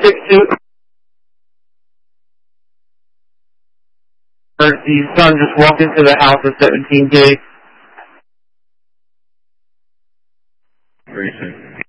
762. The son just walked into the house at 17 Gate. Recent.